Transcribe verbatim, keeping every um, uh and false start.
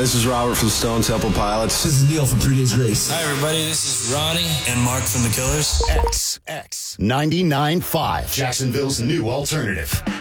this is Robert from Stone Temple Pilots. This is Neil from Three Days Grace. Hi, everybody. This is Ronnie and Mark from The Killers. X X ninety-nine point five, Jacksonville's new alternative.